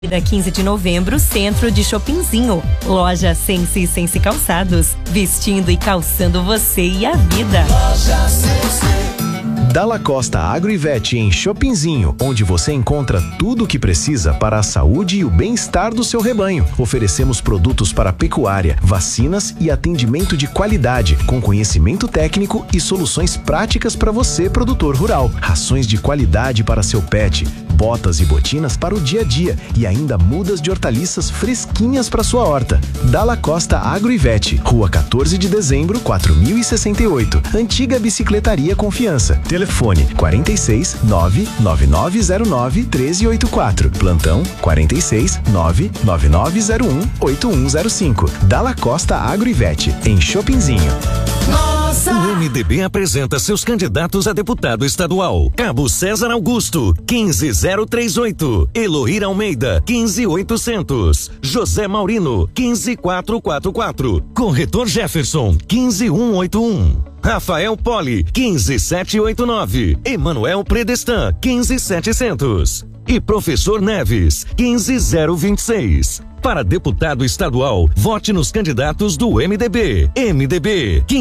Da 15 de novembro, Centro de Shoppingzinho. Loja Sense e Sense Calçados. Vestindo e calçando você e a vida. Loja Sense. Dalla Costa Agro e Vet em Shoppingzinho, onde você encontra tudo o que precisa para a saúde e o bem-estar do seu rebanho. Oferecemos produtos para pecuária, vacinas e atendimento de qualidade, com conhecimento técnico e soluções práticas para você, produtor rural. Rações de qualidade para seu pet, botas e botinas para o dia a dia e ainda mudas de hortaliças fresquinhas para sua horta. Dalla Costa Agro e Vet, Rua 14 de Dezembro, 4068, Antiga Bicicletaria Confiança. Telefone 46 99909 1384. Plantão 46 99901 8105. Dalla Costa Agro e Vet, em Shoppingzinho. O MDB apresenta seus candidatos a deputado estadual. Cabo César Augusto, 15038. Eloíra Almeida, 15800. José Maurino, 15444. Corretor Jefferson, 15181. Rafael Poli, 15789. Emanuel Predestan, 15700. E Professor Neves, 15026. Para deputado estadual, vote nos candidatos do MDB. MDB,